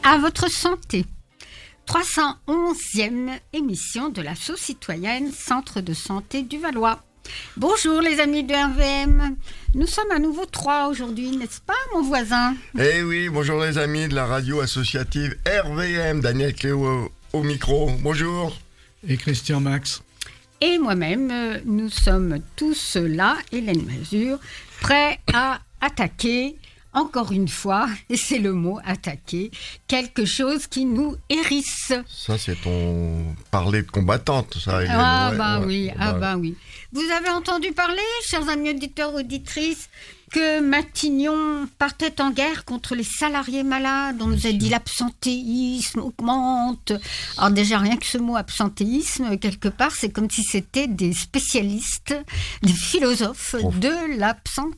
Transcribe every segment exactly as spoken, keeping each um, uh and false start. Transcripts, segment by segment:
À votre santé. trois cent onzième émission de la Sauce citoyenne, Centre de santé du Valois. Bonjour les amis de R V M. Nous sommes à nouveau trois aujourd'hui, n'est-ce pas mon voisin ? Eh oui, bonjour les amis de la radio associative R V M. Daniel Cléo au micro, bonjour. Et Christian Max. Et moi-même, euh, nous sommes tous là, Hélène Mazur, prêts à attaquer, encore une fois, et c'est le mot attaquer, quelque chose qui nous hérisse. Ça, c'est ton parler de combattante, ça. Hélène. Ah ouais, bah ouais. oui, ah bah, bah oui. Vous avez entendu parler, chers amis auditeurs, auditrices, que Matignon partait en guerre contre les salariés malades. On nous a dit l'absentéisme augmente. Alors déjà, rien que ce mot absentéisme, quelque part, c'est comme si c'était des spécialistes, des philosophes Prof. de l'absence.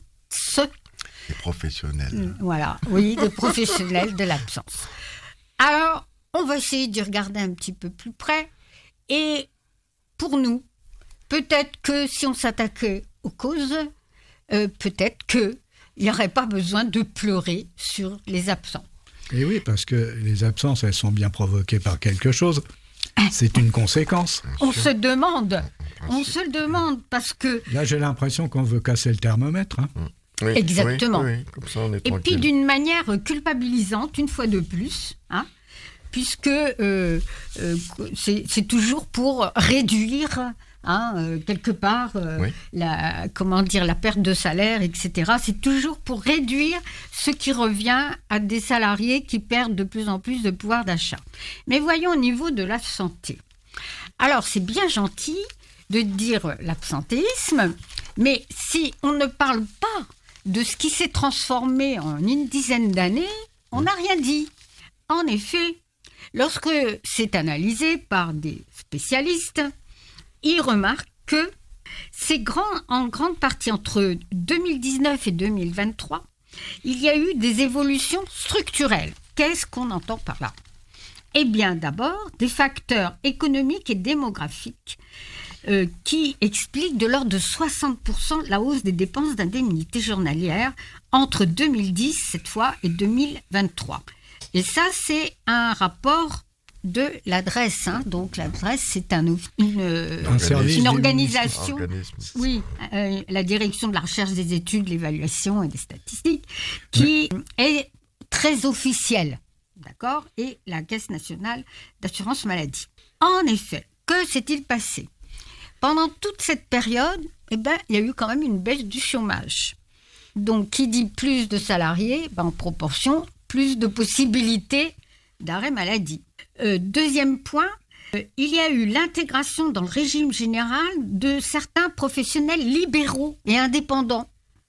Des professionnels. Voilà, oui, des professionnels de l'absence. Alors, on va essayer d'y regarder un petit peu plus près. Et pour nous, peut-être que si on s'attaquait aux causes, euh, peut-être qu'il n'y aurait pas besoin de pleurer sur les absents. Et oui, parce que les absences, elles sont bien provoquées par quelque chose. C'est une conséquence. On se demande, on se le demande, parce que... Là, j'ai l'impression qu'on veut casser le thermomètre. Hein. Oui, exactement. Oui, oui, comme ça, on est Et tranquille. puis d'une manière culpabilisante, une fois de plus, hein, puisque euh, euh, c'est, c'est toujours pour réduire... Hein, euh, quelque part, euh, oui. la, comment dire, la perte de salaire, et cetera. C'est toujours pour réduire ce qui revient à des salariés qui perdent de plus en plus de pouvoir d'achat. Mais voyons au niveau de la santé. Alors, c'est bien gentil de dire l'absentéisme, mais si on ne parle pas de ce qui s'est transformé en une dizaine d'années, on n'a rien dit. En effet, lorsque c'est analysé par des spécialistes, il remarque que c'est grand, en grande partie entre deux mille dix-neuf et deux mille vingt-trois, il y a eu des évolutions structurelles. Qu'est-ce qu'on entend par là ? Eh bien, d'abord, des facteurs économiques et démographiques euh, qui expliquent de l'ordre de soixante pour cent la hausse des dépenses d'indemnité journalière entre deux mille dix, cette fois, et deux mille vingt-trois. Et ça, c'est un rapport de l'adresse. Hein. Donc, l'adresse, c'est un, une, un service une organisation. Organisme. Oui, euh, la direction de la recherche, des études, l'évaluation et des statistiques, qui oui. est très officielle. D'accord ? Et la Caisse nationale d'assurance maladie. En effet, que s'est-il passé ? Pendant toute cette période, eh ben, il y a eu quand même une baisse du chômage. Donc, qui dit plus de salariés, ben, en proportion, plus de possibilités d'arrêt maladie. Euh, deuxième point, euh, il y a eu l'intégration dans le régime général de certains professionnels libéraux et indépendants.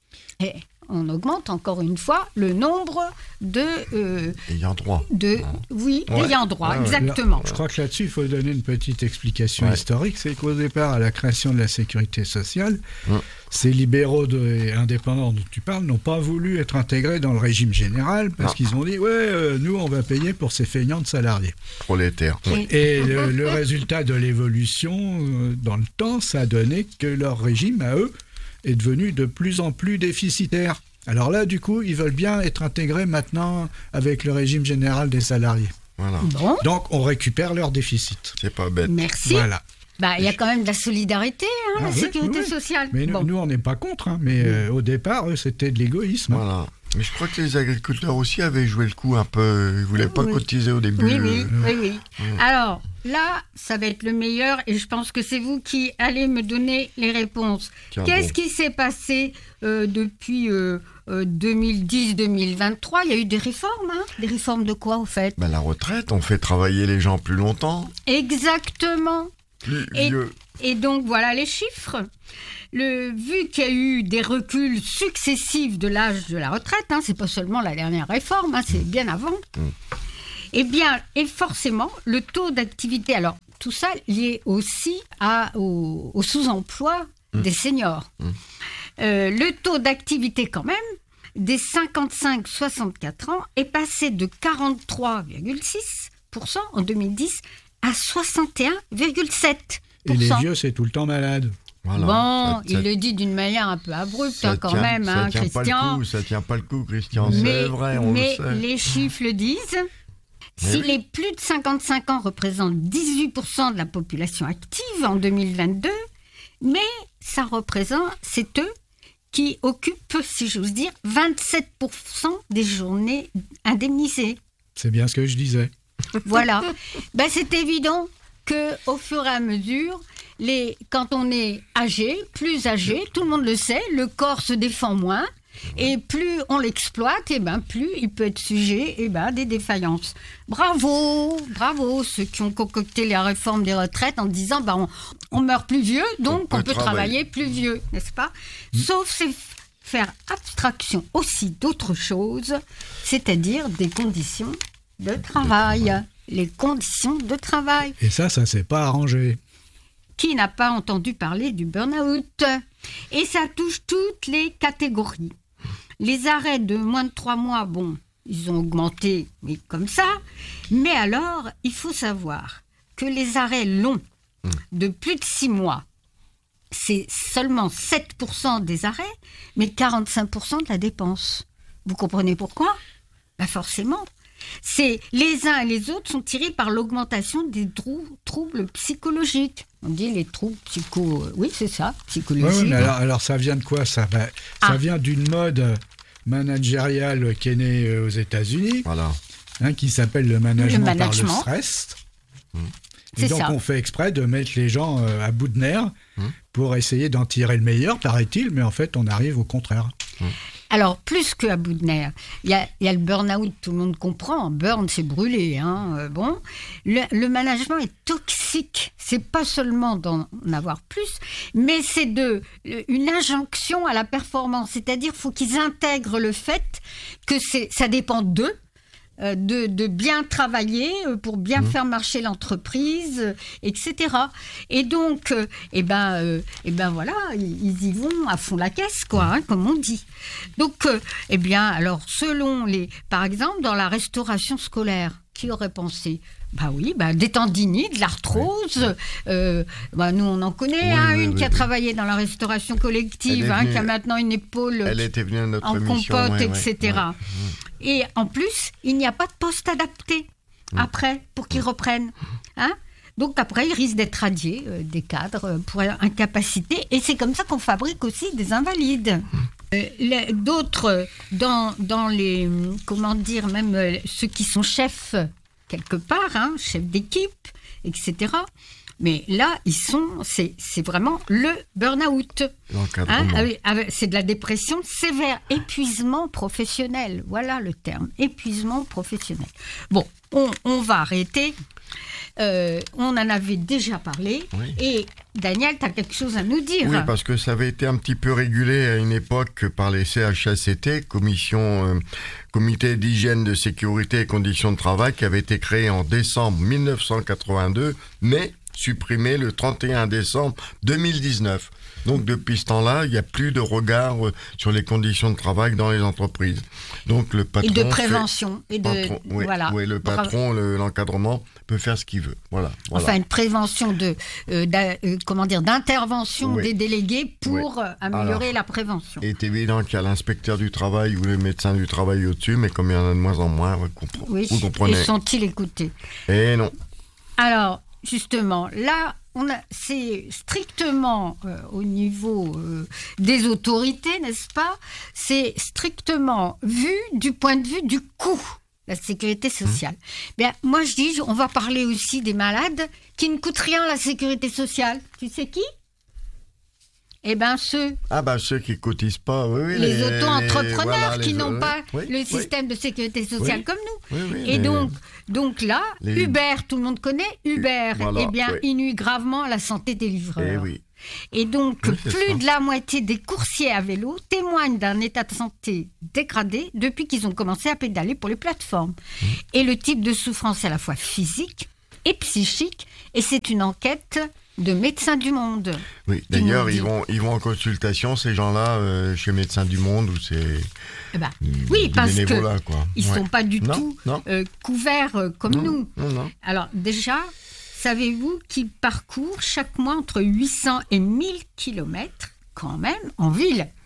Et on augmente encore une fois le nombre de... Euh, ayant droit. De, oui, ouais. ayant droit, ouais, exactement. Là, je crois que là-dessus, il faut donner une petite explication ouais. historique. C'est qu'au départ, à la création de la sécurité sociale, ouais. ces libéraux de, et indépendants dont tu parles n'ont pas voulu être intégrés dans le régime général parce non. qu'ils ont dit « Ouais, euh, nous, on va payer pour ces feignants de salariés. » Prolétaires. Oui. Et le, le résultat de l'évolution euh, dans le temps, ça a donné que leur régime, à eux, est devenu de plus en plus déficitaire. Alors là, du coup, ils veulent bien être intégrés maintenant avec le régime général des salariés. Voilà. Bon. Donc, on récupère leur déficit. C'est pas bête. Merci. Voilà. Bah, il y a quand même de la solidarité, hein, ah, la oui, sécurité oui. sociale. Mais bon. nous, on n'est pas contre. Hein, mais euh, au départ, eux, c'était de l'égoïsme. Voilà. Mais je crois que les agriculteurs aussi avaient joué le coup un peu. Ils ne voulaient pas oui. cotiser au début. Oui, oui, euh... oui, oui. oui. Alors, là, ça va être le meilleur et je pense que c'est vous qui allez me donner les réponses. Tiens, Qu'est-ce bon. qui s'est passé euh, depuis euh, euh, deux mille dix deux mille vingt-trois ? Il y a eu des réformes, hein ? Des réformes de quoi, au fait ? Ben, la retraite, on fait travailler les gens plus longtemps. Exactement. Plus et, vieux. Et donc, voilà les chiffres. Le, vu qu'il y a eu des reculs successifs de l'âge de la retraite, hein, c'est pas seulement la dernière réforme, hein, c'est mmh. bien avant, mmh. eh bien, et forcément, le taux d'activité, alors tout ça lié aussi à, au, au sous-emploi mmh. des seniors. Mmh. Euh, le taux d'activité quand même des cinquante-cinq à soixante-quatre ans est passé de quarante-trois virgule six pour cent en deux mille dix à soixante et un virgule sept pour cent. Et les vieux, c'est tout le temps malade. Voilà, bon, ça, il ça, le dit d'une manière un peu abrupte hein, quand tient, même, ça hein, tient Christian. Pas le coup, ça tient pas le coup, Christian, mais, c'est vrai, on mais le sait. les chiffres le disent. Si oui. les plus de cinquante-cinq ans représentent dix-huit pour cent de la population active en deux mille vingt-deux, mais ça représente, c'est eux qui occupent, si j'ose dire, vingt-sept pour cent des journées indemnisées. C'est bien ce que je disais. Voilà. Ben, c'est évident qu'au fur et à mesure, les, quand on est âgé, plus âgé, tout le monde le sait, le corps se défend moins. Et plus on l'exploite, et ben plus il peut être sujet et ben, à des défaillances. Bravo, bravo ceux qui ont concocté la réforme des retraites en disant ben, on, on meurt plus vieux, donc on peut, on peut travailler. travailler plus vieux, n'est-ce pas ? mmh. Sauf c'est faire abstraction aussi d'autres choses, c'est-à-dire des conditions de travail. de travail. Les conditions de travail. Et ça, ça ne s'est pas arrangé. Qui n'a pas entendu parler du burn-out ? Et ça touche toutes les catégories. Les arrêts de moins de trois mois, bon, ils ont augmenté, mais comme ça. Mais alors, il faut savoir que les arrêts longs de plus de six mois, c'est seulement sept pour cent des arrêts, mais quarante-cinq pour cent de la dépense. Vous comprenez pourquoi ? Ben forcément. C'est les uns et les autres sont tirés par l'augmentation des trou- troubles psychologiques. On dit les troubles psycho... Oui, c'est ça, psychologiques. Oui, mais alors, alors ça vient de quoi ça ben, ah. Ça vient d'une mode managériale qui est née aux États-Unis, voilà. hein, qui s'appelle le management, le management. par le stress. Mmh. Et c'est donc ça. on fait exprès de mettre les gens euh, à bout de nerfs mmh. pour essayer d'en tirer le meilleur, paraît-il, mais en fait on arrive au contraire. Mmh. Alors, plus qu'à bout de nerfs, il y a, y a le burn-out, tout le monde comprend. Burn, c'est brûler. Hein, euh, bon. le, le management est toxique. C'est pas seulement d'en avoir plus, mais c'est de, une injonction à la performance. C'est-à-dire qu'il faut qu'ils intègrent le fait que c'est, ça dépend d'eux. De, de bien travailler pour bien mmh. faire marcher l'entreprise, et cetera. Et donc, euh, eh ben, euh, eh ben voilà, ils, ils y vont à fond la caisse, quoi, hein, comme on dit. Donc, euh, eh bien, alors, selon les... Par exemple, dans la restauration scolaire, qui aurait pensé ? Bah oui, bah, des tendinites, de l'arthrose. Oui. Euh, bah, nous, on en connaît oui, hein, oui, une oui, qui a oui. travaillé dans la restauration collective, hein, venue, qui a maintenant une épaule elle était venue à notre en émission, compote, ouais, et cetera. Ouais, ouais. Et en plus, il n'y a pas de poste adapté mmh. après pour qu'ils reprennent. Hein ? Donc après, ils risquent d'être radiés, euh, des cadres, pour incapacité. Et c'est comme ça qu'on fabrique aussi des invalides. Euh, les, d'autres, dans, dans les, comment dire, même euh, ceux qui sont chefs, quelque part, hein, chefs d'équipe, et cetera. Mais là, ils sont, c'est, c'est vraiment le burn-out. Hein, avec, avec, c'est de la dépression sévère, épuisement professionnel. Voilà le terme, épuisement professionnel. Bon, on, on va arrêter. Euh, on en avait déjà parlé. Oui. Et Daniel, tu as quelque chose à nous dire. Oui, parce que ça avait été un petit peu régulé à une époque par les C H A C T, Commission, euh, Comité d'hygiène, de sécurité et conditions de travail, qui avait été créé en décembre dix-neuf cent quatre-vingt-deux, mais supprimé le trente et un décembre deux mille dix-neuf. Donc depuis ce temps-là, il n'y a plus de regard sur les conditions de travail dans les entreprises. Donc le patron et de prévention fait, et de patron, oui, voilà. Oui, le patron, le, l'encadrement peut faire ce qu'il veut. Voilà. voilà. Enfin une prévention de euh, euh, comment dire d'intervention oui. des délégués pour oui. améliorer Alors, la prévention. Il est évident qu'il y a l'inspecteur du travail ou le médecin du travail au-dessus, mais comme il y en a de moins en moins, vous, compre- oui. vous comprenez. Et sont-ils écoutés ? Eh non. Alors justement là. On a, c'est strictement euh, au niveau euh, des autorités, n'est-ce pas ? C'est strictement vu du point de vue du coût, la sécurité sociale. Mmh. Bien, moi, je dis, on va parler aussi des malades qui ne coûtent rien à la sécurité sociale. Tu sais qui ? Eh bien, ceux... Ah ben, ceux qui ne cotisent pas, oui, oui. Les, les auto-entrepreneurs voilà, les, qui n'ont oui, pas oui, le système oui. de sécurité sociale oui, comme nous. Oui, oui, et les, donc, donc là, les... Uber, tout le monde connaît Uber, voilà, eh bien, oui. il nuit gravement à la santé des livreurs. Et, oui. et donc, oui, plus ça. de la moitié des coursiers à vélo témoignent d'un état de santé dégradé depuis qu'ils ont commencé à pédaler pour les plateformes. Mmh. Et le type de souffrance est à la fois physique et psychique, et c'est une enquête... de Médecins du Monde. Oui, d'ailleurs, ils vont, ils vont en consultation, ces gens-là, euh, chez Médecins du Monde, où c'est eh ben, du, oui, du parce qu'ils ne ouais. sont pas du non, tout non. Euh, couverts euh, comme non, nous. Non, non. Alors, déjà, savez-vous qu'ils parcourent chaque mois entre huit cents et mille kilomètres, quand même, en ville ?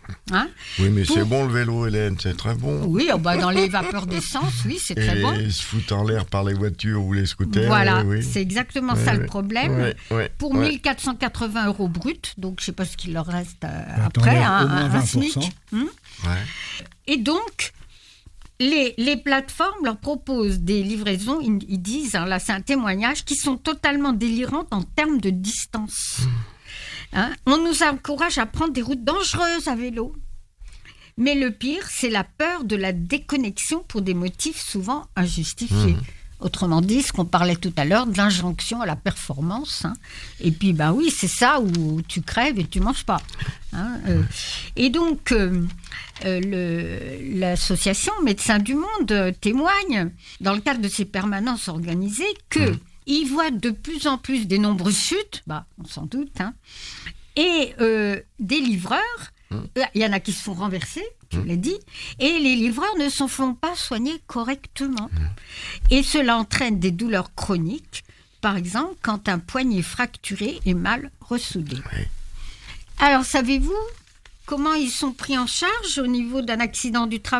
Hein oui, mais pour... c'est bon le vélo, Hélène, c'est très bon. Oui, oh bah dans les vapeurs d'essence, oui, c'est très et bon. Et se foutre en l'air par les voitures ou les scooters. Voilà, oui, oui. c'est exactement oui, ça oui. le problème. Oui, oui, pour oui. mille quatre cent quatre-vingts euros brut, donc je ne sais pas ce qu'il leur reste euh, bah, après, un, un, un SMIC. Hum ouais. Et donc, les, les plateformes leur proposent des livraisons, ils, ils disent, hein, là c'est un témoignage, qui sont totalement délirantes en termes de distance. Mmh. Hein, on nous encourage à prendre des routes dangereuses à vélo. Mais le pire, c'est la peur de la déconnexion pour des motifs souvent injustifiés. Mmh. Autrement dit, ce qu'on parlait tout à l'heure, de l'injonction à la performance. Hein. Et puis, ben oui, c'est ça où tu crèves et tu ne manges pas. Hein. Euh, et donc, euh, euh, le, l'association Médecins du Monde euh, témoigne, dans le cadre de ces permanences organisées, qu'ils mmh. voient de plus en plus des nombreuses chutes, bah, on s'en doute, hein, et euh, des livreurs. Il y en a qui se font renverser, tu l'as dit, et les livreurs ne se font pas soigner correctement. Et cela entraîne des douleurs chroniques, par exemple quand un poignet fracturé est mal ressoudé. Oui. Alors, savez-vous comment ils sont pris en charge au niveau d'un accident du travail ?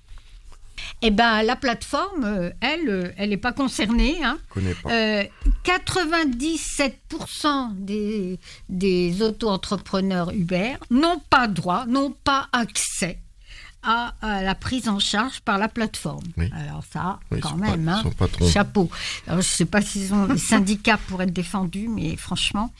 Eh bien, la plateforme, elle, elle n'est pas concernée. Hein. Je connais pas. Euh, quatre-vingt-dix-sept pour cent des, des auto-entrepreneurs Uber n'ont pas droit, n'ont pas accès à, à la prise en charge par la plateforme. Oui. Alors ça, oui, quand même, pas, hein, chapeau. Alors, je ne sais pas s'ils ont des syndicats pour être défendus, mais franchement.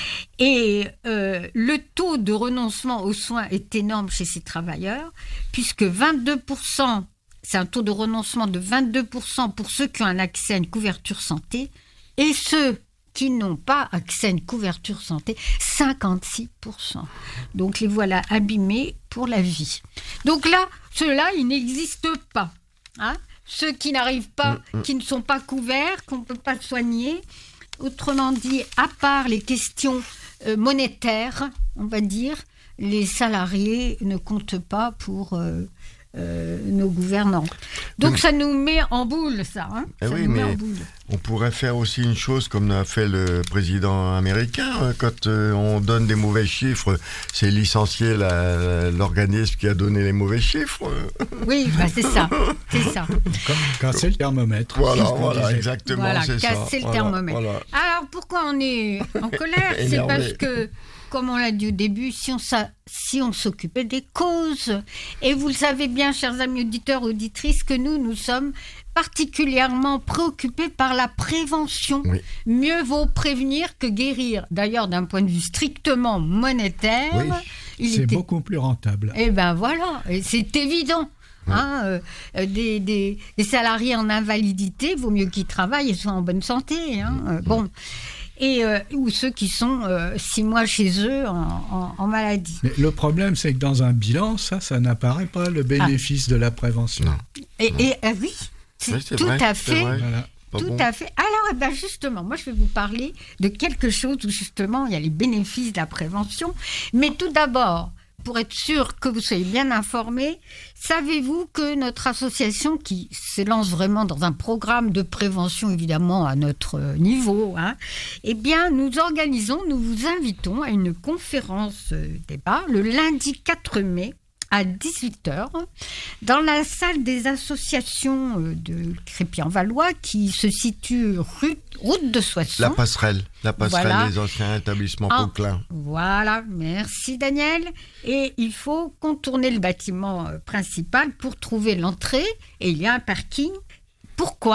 Et euh, le taux de renoncement aux soins est énorme chez ces travailleurs, puisque vingt-deux pour cent... C'est un taux de renoncement de vingt-deux pour cent pour ceux qui ont un accès à une couverture santé et ceux qui n'ont pas accès à une couverture santé, cinquante-six pour cent. Donc les voilà abîmés pour la vie. Donc là, ceux-là, ils n'existent pas. Hein, ceux qui n'arrivent pas, qui ne sont pas couverts, qu'on ne peut pas soigner. Autrement dit, à part les questions euh, monétaires, on va dire, les salariés ne comptent pas pour... Euh, Euh, nos gouvernants. Donc, Donc ça nous met en boule, ça. Hein eh ça oui, nous mais met en boule. On pourrait faire aussi une chose comme a fait le président américain. Quand euh, on donne des mauvais chiffres, c'est licencier la, l'organisme qui a donné les mauvais chiffres. Oui, bah c'est ça. C'est ça. Comme casser le thermomètre. Voilà, voilà exactement. Voilà, c'est casser ça. le thermomètre. Voilà, voilà. Alors, pourquoi on est en colère ? C'est parce que, comme on l'a dit au début, si on, si on s'occupait des causes, et vous le savez bien, chers amis auditeurs, auditrices, que nous, nous sommes particulièrement préoccupés par la prévention. Oui. Mieux vaut prévenir que guérir. D'ailleurs, d'un point de vue strictement monétaire... Oui, il c'est était... beaucoup plus rentable. Eh bien voilà, et c'est évident. Oui. Hein, euh, des, des, des salariés en invalidité, il vaut mieux qu'ils travaillent et soient en bonne santé. Hein. Euh, bon... Et, euh, ou ceux qui sont euh, six mois chez eux en, en, en maladie. Mais le problème, c'est que dans un bilan, ça, ça n'apparaît pas, le bénéfice ah. de la prévention. Non. Et, et euh, oui, c'est, oui, c'est tout vrai, à fait. Voilà. Tout bon. à fait. Alors, eh ben justement, moi, je vais vous parler de quelque chose où, justement, il y a les bénéfices de la prévention. Mais tout d'abord, pour être sûr que vous soyez bien informés, savez-vous que notre association, qui s'élance vraiment dans un programme de prévention, évidemment, à notre niveau, hein, eh bien, nous organisons, nous vous invitons à une conférence euh, débat le lundi quatre mai, à dix-huit heures, dans la salle des associations de Crépy-en-Valois, qui se situe rue, route de Soissons. La passerelle, la passerelle voilà. des anciens établissements ah, Poquelin. Voilà, merci Daniel. Et il faut contourner le bâtiment principal pour trouver l'entrée, et il y a un parking. Pourquoi ?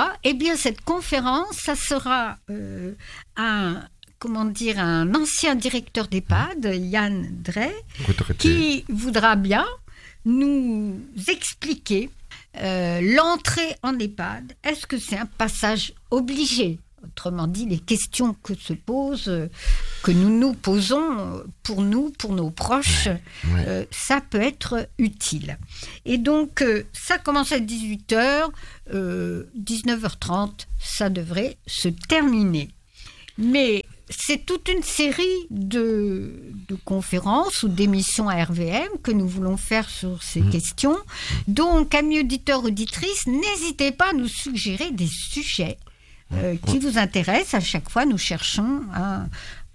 Eh bien, cette conférence, ça sera euh, un... comment dire, un ancien directeur d'EHPAD, Yann Drey, qui voudra bien nous expliquer euh, l'entrée en EHPAD. Est-ce que c'est un passage obligé ? Autrement dit, les questions que se posent, que nous nous posons pour nous, pour nos proches, ouais, ouais. Euh, ça peut être utile. Et donc, euh, ça commence à dix-huit heures, euh, dix-neuf heures trente, ça devrait se terminer. Mais c'est toute une série de, de conférences ou d'émissions à R V M que nous voulons faire sur ces mmh. questions. Donc, amis auditeurs, auditrices, n'hésitez pas à nous suggérer des sujets euh, qui vous intéressent. À chaque fois, nous cherchons un,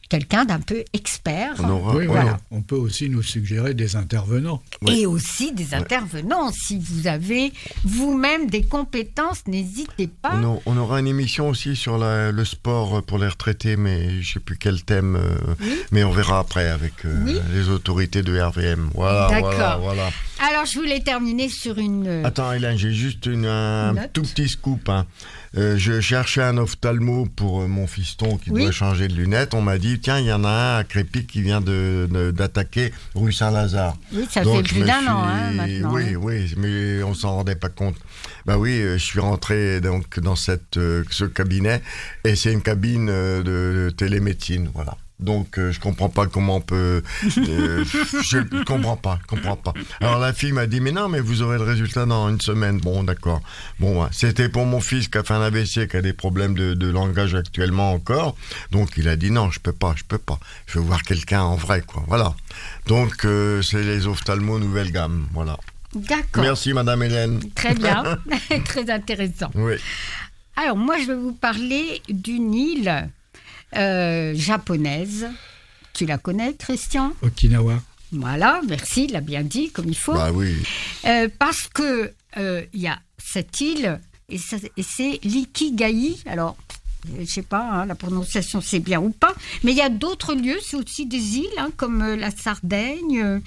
quelqu'un d'un peu expert. On aura, Oui, voilà. voilà. On peut aussi nous suggérer des intervenants. Et aussi des intervenants. Si vous avez vous-même des compétences, n'hésitez pas. On, a- on aura une émission aussi sur la- le sport pour les retraités, mais je ne sais plus quel thème, euh, Oui. mais on verra après avec euh, Oui. les autorités de R V M. Voilà, D'accord. voilà, voilà. Alors, je voulais terminer sur une... euh, Attends, Hélène, j'ai juste une, un Note. tout petit scoop. hein. Euh, je cherchais un ophtalmo pour euh, mon fiston qui Oui. doit changer de lunettes. On m'a dit, tiens, il y en a un à Crépy qui vient de, de- d'attaquer rue Saint-Lazare. Oui, ça Donc, fait je plus me d'un suis- an, hein, maintenant. Oui, oui, mais on s'en rendait pas compte. Bah oui, euh, je suis rentré donc dans cette, euh, ce cabinet et c'est une cabine euh, de, de télémédecine, voilà. Donc euh, je comprends pas comment on peut. euh, je comprends pas, je comprends pas. Alors la fille m'a dit mais non, mais vous aurez le résultat dans une semaine. Bon, d'accord. Bon, ouais. C'était pour mon fils qui a fait un A V C, qui a des problèmes de, de langage actuellement encore. Donc il a dit non, je peux pas, je peux pas. Je veux voir quelqu'un en vrai, quoi. Voilà. Donc euh, c'est les ophtalmos nouvelle gamme, voilà. D'accord. Merci Madame Hélène. Très bien. Très intéressant. Oui. Alors, moi, je vais vous parler d'une île euh, japonaise. Tu la connais, Christian ? Okinawa. Voilà, merci, il l'a bien dit, comme il faut. Bah oui. Euh, parce que euh, il y a cette île, et, ça- et c'est l'Ikigai. Alors, je ne sais pas, hein, la prononciation c'est bien ou pas, mais il y a d'autres lieux, c'est aussi des îles, hein, comme euh, la Sardaigne, euh,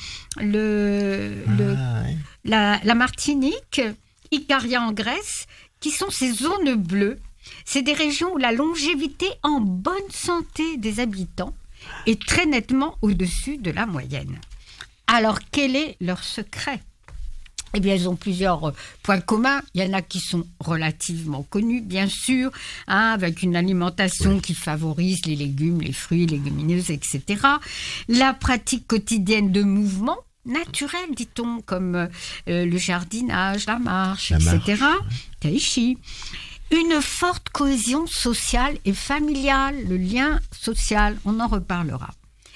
le, le- Ah, oui. la, la Martinique, Icaria en Grèce, qui sont ces zones bleues. C'est des régions où la longévité en bonne santé des habitants est très nettement au-dessus de la moyenne. Alors, quel est leur secret ? Eh bien, ils ont plusieurs euh, points communs. Il y en a qui sont relativement connus, bien sûr, hein, avec une alimentation qui favorise les légumes, les fruits, les légumineuses, et cetera. La pratique quotidienne de mouvements naturels, dit-on, comme euh, le jardinage, la marche, La et marche, cetera. Tai chi. Une forte cohésion sociale et familiale, le lien social, on en reparlera.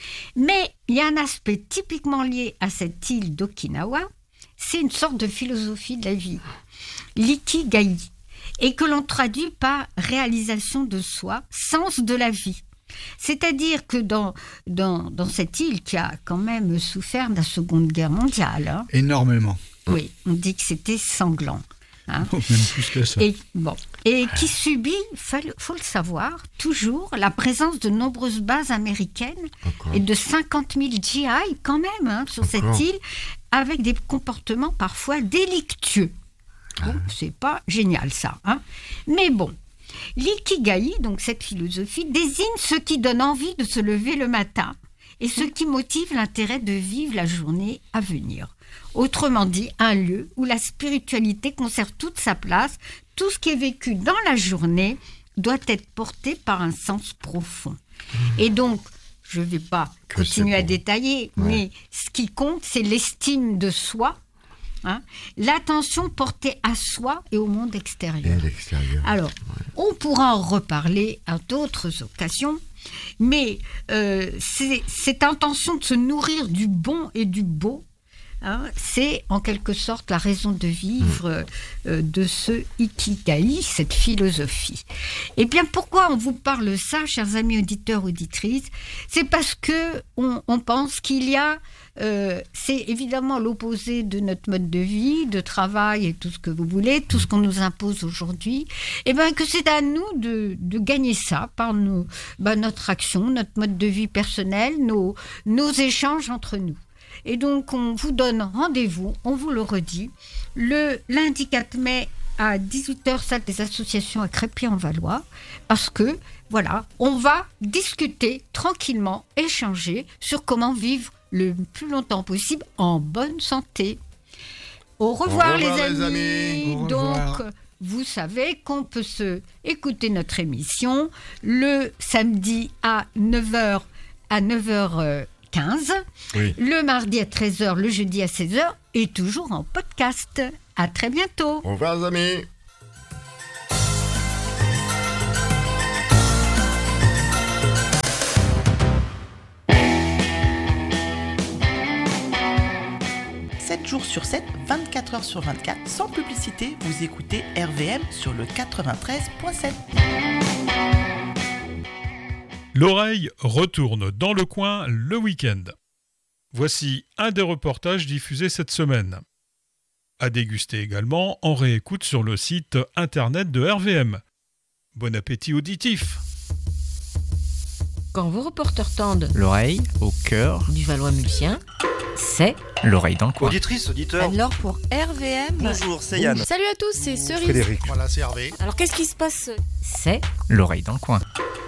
Mais il y a un aspect typiquement lié à cette île d'Okinawa, c'est une sorte de philosophie de la vie, l'ikigai, et que l'on traduit par réalisation de soi, sens de la vie. C'est-à-dire que dans, dans, dans cette île qui a quand même souffert de la Seconde Guerre mondiale, hein, Énormément. oui, on dit que c'était sanglant. Hein, Oh, même plus que ça. et, bon, et qui subit, il faut, faut le savoir, toujours la présence de nombreuses bases américaines Encore. et de cinquante mille G I quand même hein, sur Encore. cette île, avec des comportements parfois délictueux. Bon, c'est pas génial ça. Hein. Mais bon, l'ikigai, donc cette philosophie, désigne ce qui donne envie de se lever le matin et ce qui motive l'intérêt de vivre la journée à venir. Autrement dit, un lieu où la spiritualité conserve toute sa place. Tout ce qui est vécu dans la journée doit être porté par un sens profond. Et donc, je ne vais pas Que continuer c'est à beau. détailler, Ouais. mais ce qui compte, c'est l'estime de soi, hein, l'attention portée à soi et au monde extérieur. Et l'extérieur. Alors, on pourra en reparler à d'autres occasions, mais euh, c'est, cette intention de se nourrir du bon et du beau, hein, c'est en quelque sorte la raison de vivre euh, de ce ikigai, cette philosophie. Et bien, pourquoi on vous parle ça, chers amis auditeurs, auditrices ? C'est parce que on, on pense qu'il y a Euh, c'est évidemment l'opposé de notre mode de vie, de travail et tout ce que vous voulez, tout ce qu'on nous impose aujourd'hui, et bien que c'est à nous de, de gagner ça par nos, ben notre action, notre mode de vie personnel, nos, nos échanges entre nous. Et donc, on vous donne rendez-vous, on vous le redit, le lundi quatre mai à dix-huit heures, salle des associations à Crépy-en-Valois, parce que, voilà, on va discuter tranquillement, échanger sur comment vivre le plus longtemps possible en bonne santé. Au revoir, Au revoir, les amis. les amis. Au revoir. Donc, vous savez qu'on peut se écouter notre émission le samedi à neuf heures à neuf heures quinze, Oui. le mardi à treize heures, le jeudi à seize heures et toujours en podcast. À très bientôt. Au revoir, les amis. sept jours sur sept, vingt-quatre heures sur vingt-quatre, sans publicité, vous écoutez R V M sur le quatre-vingt-treize virgule sept. L'oreille retourne dans le coin le week-end. Voici un des reportages diffusés cette semaine. À déguster également en réécoute sur le site internet de R V M. Bon appétit auditif. Quand vos reporters tendent l'oreille au cœur du Valois-Mulsien, c'est l'oreille dans le coin. Auditrice, auditeur. Alors pour R V M. Bonjour, c'est Yann. Salut à tous, c'est Cerise. Frédéric. Voilà, c'est Hervé. Alors qu'est-ce qui se passe? C'est l'oreille dans le coin.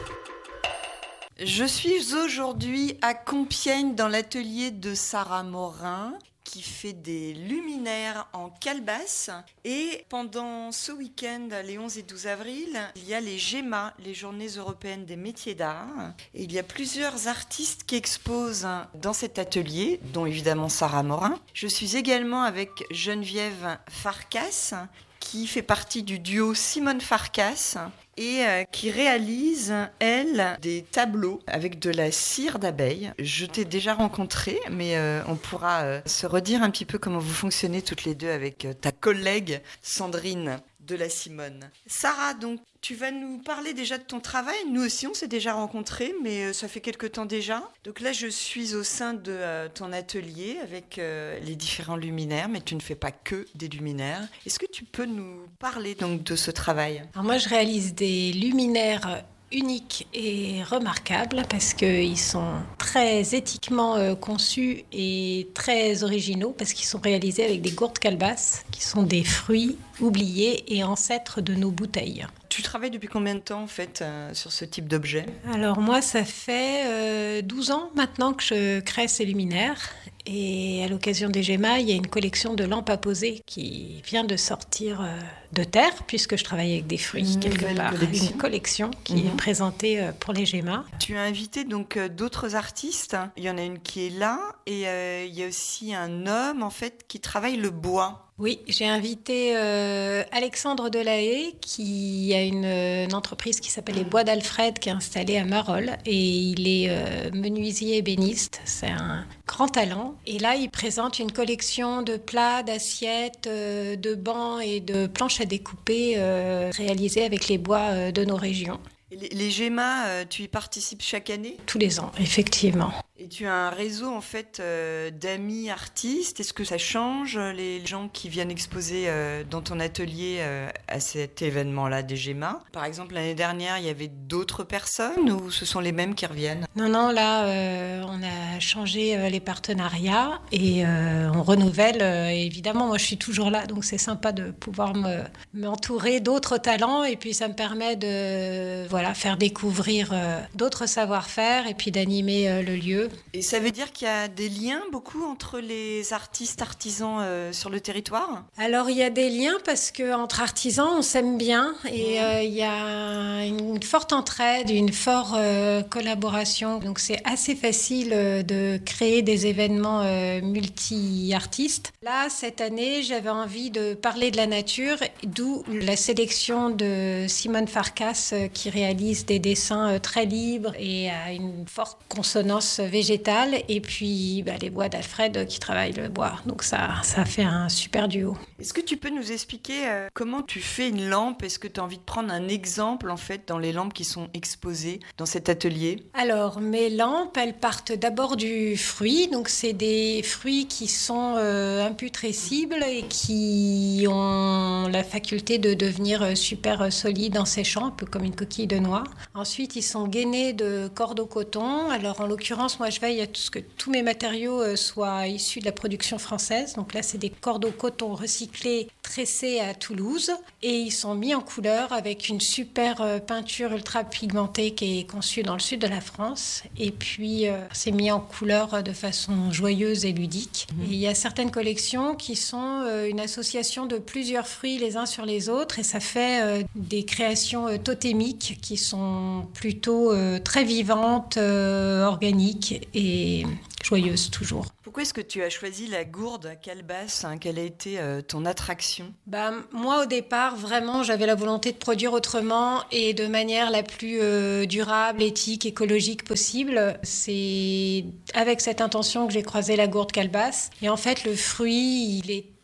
Je suis aujourd'hui à Compiègne dans l'atelier de Sarah Morin qui fait des luminaires en calebasse. Et pendant ce week-end, les onze et douze avril, il y a les GEMA, les Journées européennes des métiers d'art. Et il y a plusieurs artistes qui exposent dans cet atelier, dont évidemment Sarah Morin. Je suis également avec Geneviève Farkas, qui fait partie du duo Simone Farkas et euh, qui réalise, elle, des tableaux avec de la cire d'abeille. Je t'ai déjà rencontrée, mais euh, on pourra euh, se redire un petit peu comment vous fonctionnez toutes les deux avec euh, ta collègue Sandrine de la Simone. Sarah, donc, tu vas nous parler déjà de ton travail. Nous aussi, on s'est déjà rencontrés, mais euh, ça fait quelque temps déjà. Donc là, je suis au sein de euh, ton atelier avec euh, les différents luminaires, mais tu ne fais pas que des luminaires. Est-ce que tu peux nous parler donc de ce travail ? Alors moi, je réalise des luminaires uniques et remarquables parce qu'ils sont très éthiquement euh, conçus et très originaux parce qu'ils sont réalisés avec des gourdes calebasse qui sont des fruits oubliés et ancêtres de nos bouteilles. Tu travailles depuis combien de temps en fait euh, sur ce type d'objet ? Alors moi, ça fait euh, douze ans maintenant que je crée ces luminaires. Et à l'occasion des GEMA, il y a une collection de lampes à poser qui vient de sortir euh, de terre, puisque je travaille avec des fruits Une quelque part. collection. Une collection qui Mhm. est présentée euh, pour les GEMA. Tu as invité donc euh, d'autres artistes. Il y en a une qui est là et euh, il y a aussi un homme en fait qui travaille le bois. Oui, j'ai invité euh, Alexandre Delahaye, qui a une, une entreprise qui s'appelle les Bois d'Alfred, qui est installée à Marolles. Et il est euh, menuisier ébéniste. C'est un grand talent. Et là, il présente une collection de plats, d'assiettes, euh, de bancs et de planches à découper euh, réalisées avec les bois euh, de nos régions. Et Les, les GEMA, euh, tu y participes chaque année Tous les ans, effectivement. et tu as un réseau en fait euh, d'amis artistes. Est-ce que ça change les gens qui viennent exposer euh, dans ton atelier euh, à cet événement-là des GEMA ? Par exemple, l'année dernière, il y avait d'autres personnes ou ce sont les mêmes qui reviennent ? Non, non, là, euh, on a changé euh, les partenariats et euh, on renouvelle. Euh, évidemment, moi, je suis toujours là, donc c'est sympa de pouvoir me, m'entourer d'autres talents et puis ça me permet de voilà, faire découvrir euh, d'autres savoir-faire et puis d'animer euh, le lieu. Et ça veut dire qu'il y a des liens beaucoup entre les artistes, artisans euh, sur le territoire ? Alors, il y a des liens parce qu'entre artisans, on s'aime bien et euh, il y a une forte entraide, une forte euh, collaboration. Donc, c'est assez facile euh, de créer des événements euh, multi-artistes. Là, cette année, j'avais envie de parler de la nature, d'où la sélection de Simone Farkas euh, qui réalise des dessins euh, très libres et à une forte consonance végétale. Et puis, bah, les Bois d'Alfred euh, qui travaillent le bois. Donc, ça, ça fait un super duo. Est-ce que tu peux nous expliquer euh, comment tu fais une lampe ? Est-ce que tu as envie de prendre un exemple en fait dans les lampes qui sont exposées dans cet atelier ? Alors, mes lampes, elles partent d'abord du fruit. Donc, c'est des fruits qui sont euh, imputrescibles et qui ont la faculté de devenir euh, super euh, solides en séchant, un peu comme une coquille de noix. Ensuite, ils sont gainés de cordes au coton. Alors, en l'occurrence, moi, je veille à tout ce que tous mes matériaux euh, soient issus de la production française. Donc là, c'est des cordes au coton recyclées, tressées à Toulouse. Et ils sont mis en couleur avec une super euh, peinture ultra pigmentée qui est conçue dans le sud de la France. Et puis, euh, c'est mis en couleur euh, de façon joyeuse et ludique. Mmh. Et il y a certaines collections qui sont euh, une association de plusieurs fruits les uns sur les autres. Et ça fait euh, des créations euh, totémiques qui sont plutôt euh, très vivantes, euh, organiques et joyeuses toujours. Pourquoi est-ce que tu as choisi la gourde calebasse hein, Quelle a été euh, ton attraction ? Bah, moi, au départ, vraiment, j'avais la volonté de produire autrement et de manière la plus euh, durable, éthique, écologique possible. C'est avec cette intention que j'ai croisé la gourde calebasse. Et en fait, le fruit, il est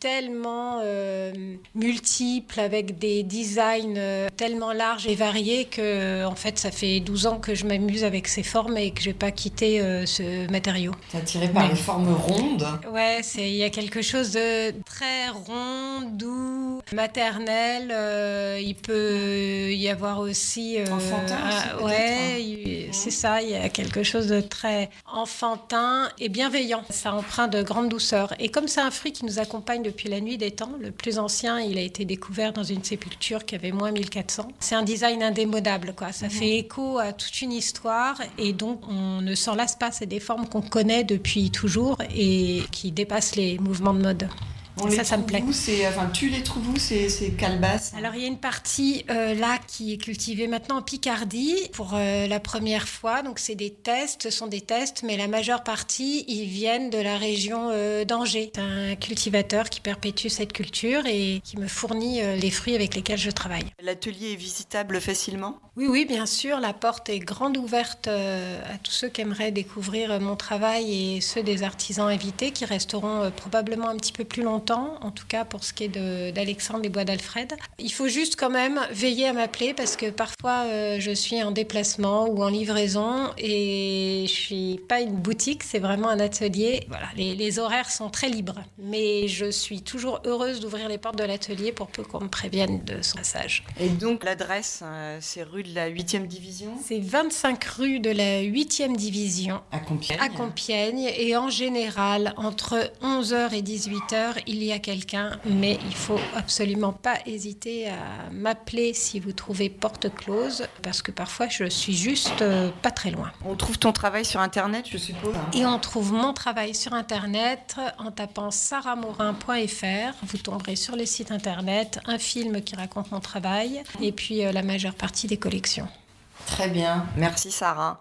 tellement euh, multiples, avec des designs euh, tellement larges et variés que, en fait, ça fait douze ans que je m'amuse avec ces formes et que je n'ai pas quitté euh, ce matériau. T'es attirée par Mais... les formes rondes. Ouais, c'est, il y a quelque chose de très rond, doux, maternel. Euh, il peut y avoir aussi... Euh, enfantin aussi, un, ouais, il, c'est ça, il y a quelque chose de très enfantin et bienveillant. Ça empreint de grande douceur. Et comme c'est un fruit qui nous accompagne depuis la nuit des temps, le plus ancien, il a été découvert dans une sépulture qui avait moins mille quatre cents. C'est un design indémodable, quoi. Ça mmh. fait écho à toute une histoire et donc on ne s'en lasse pas. C'est des formes qu'on connaît depuis toujours et qui dépassent les mouvements de mode. On ça, les ça me plaît. Où, c'est, enfin, tu les trouves où, ces, ces calebasses ? Alors, il y a une partie euh, là qui est cultivée maintenant en Picardie pour euh, la première fois. Donc, c'est des tests, ce sont des tests, mais la majeure partie, ils viennent de la région euh, d'Angers. C'est un cultivateur qui perpétue cette culture et qui me fournit euh, les fruits avec lesquels je travaille. L'atelier est visitable facilement ? Oui, oui, bien sûr. La porte est grande ouverte euh, à tous ceux qui aimeraient découvrir mon travail et ceux des artisans invités qui resteront euh, probablement un petit peu plus longtemps. En tout cas pour ce qui est de, d'Alexandre des Bois d'Alfred. Il faut juste quand même veiller à m'appeler parce que parfois euh, je suis en déplacement ou en livraison et je suis pas une boutique, c'est vraiment un atelier. Voilà, les, les horaires sont très libres, mais je suis toujours heureuse d'ouvrir les portes de l'atelier pour peu qu'on me prévienne de son passage. Et donc l'adresse, euh, c'est rue de la huitième division ? C'est vingt-cinq rue de la huitième division à Compiègne. À Compiègne et en général entre onze heures et dix-huit heures, il y a quelqu'un, mais il faut absolument pas hésiter à m'appeler si vous trouvez porte close, parce que parfois je suis juste euh, pas très loin. On trouve ton travail sur Internet, je suppose. Et on trouve mon travail sur Internet en tapant sarah morin point f r. Vous tomberez sur le site Internet, un film qui raconte mon travail, et puis euh, la majeure partie des collections. Très bien, merci Sarah.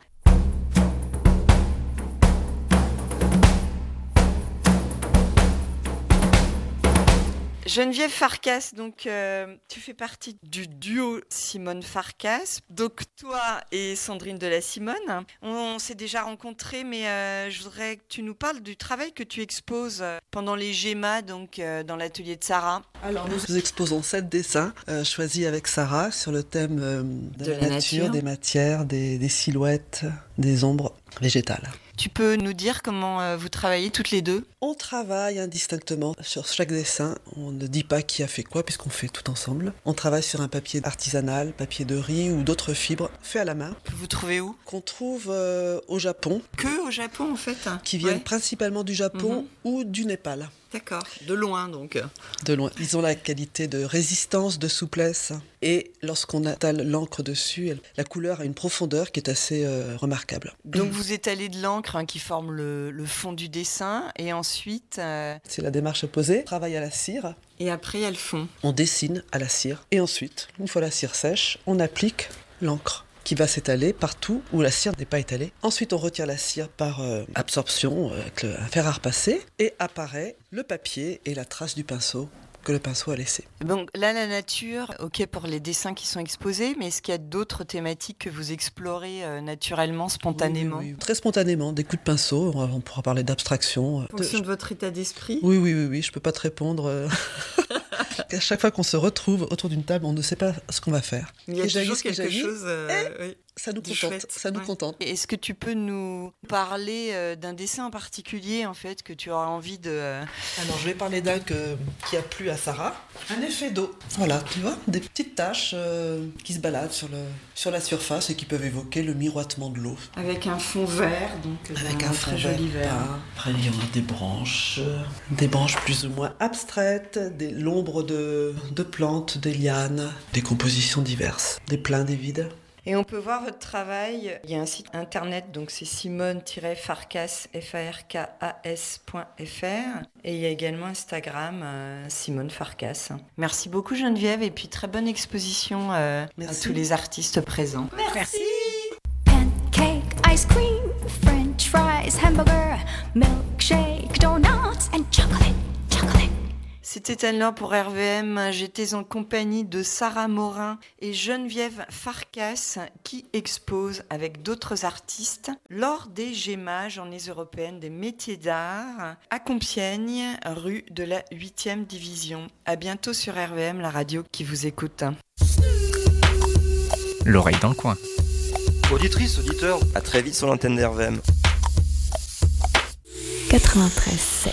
Geneviève Farkas, donc euh, tu fais partie du duo Simone Farkas. Donc toi et Sandrine de la Simone, on, on s'est déjà rencontrés, mais euh, je voudrais que tu nous parles du travail que tu exposes pendant les GEMA, donc euh, dans l'atelier de Sarah. Alors nous exposons sept dessins euh, choisis avec Sarah sur le thème euh, de, de la, la nature, nature, des matières, des, des silhouettes, des ombres végétales. Tu peux nous dire comment euh, vous travaillez toutes les deux ? On travaille indistinctement sur chaque dessin. On ne dit pas qui a fait quoi puisqu'on fait tout ensemble. On travaille sur un papier artisanal, papier de riz ou d'autres fibres fait à la main. Vous trouvez où ? Qu'on trouve euh, au Japon. Que au Japon en fait ? Qui viennent ouais. principalement du Japon mmh. ou du Népal. D'accord, de loin donc. De loin. Ils ont la qualité de résistance, de souplesse. Et lorsqu'on étale l'encre dessus, elle, la couleur a une profondeur qui est assez euh, remarquable. Donc vous étalez de l'encre hein, qui forme le, le fond du dessin et ensuite... Euh... C'est la démarche opposée, travail à la cire. Et après elle fond. On dessine à la cire. Et ensuite, une fois la cire sèche, on applique l'encre qui va s'étaler partout où la cire n'est pas étalée. Ensuite, on retire la cire par euh, absorption euh, avec le, un fer à repasser et apparaît le papier et la trace du pinceau que le pinceau a laissé. Donc là, la nature, ok pour les dessins qui sont exposés, mais est-ce qu'il y a d'autres thématiques que vous explorez euh, naturellement, spontanément ? oui, oui, oui. Très spontanément, des coups de pinceau, on, on pourra parler d'abstraction. En fonction de votre état d'esprit ? Oui, oui, oui, oui, je ne peux pas te répondre. Euh... À chaque fois qu'on se retrouve autour d'une table, on ne sait pas ce qu'on va faire. Il y a toujours quelque chose... Euh, oui. Ça nous contente, ça nous ouais. contente. Est-ce que tu peux nous parler euh, d'un dessin en particulier en fait que tu auras envie de... Euh... Alors je vais parler d'un que, qui a plu à Sarah. Un effet d'eau. Voilà, tu vois, des petites taches euh, qui se baladent sur, le, sur la surface et qui peuvent évoquer le miroitement de l'eau. Avec un fond vert, donc avec un, un très fond joli vert. vert. Après il y en a des branches, euh, des branches plus ou moins abstraites, des, l'ombre de, de plantes, des lianes, des compositions diverses, des pleins, des vides. Et on peut voir votre travail, il y a un site internet, donc c'est simone tiret farkas point f r et il y a également Instagram, euh, Simone Farkas. Merci beaucoup Geneviève et puis très bonne exposition euh, à tous les artistes présents. Merci. Pancake, ice cream, french fries, hamburger, milkshake, donuts and chocolate, chocolate. C'était Anne-Laure pour R V M. J'étais en compagnie de Sarah Morin et Geneviève Farkas qui exposent avec d'autres artistes lors des GEMA, Journées européennes des métiers d'art, à Compiègne, rue de la huitième division. À bientôt sur R V M, la radio qui vous écoute. L'oreille dans le coin. Auditrice, auditeur, à très vite sur l'antenne d'R V M. quatre-vingt-treize sept.